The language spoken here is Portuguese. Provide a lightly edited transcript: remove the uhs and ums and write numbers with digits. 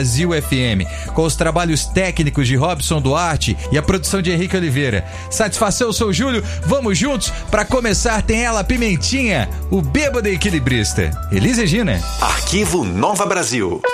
Brasil FM, com os trabalhos técnicos de Robson Duarte e a produção de Henrique Oliveira. Satisfação, eu sou o Júlio, vamos juntos. Para começar, tem ela, Pimentinha, o bêbado equilibrista, Elis Regina. Arquivo Nova Brasil.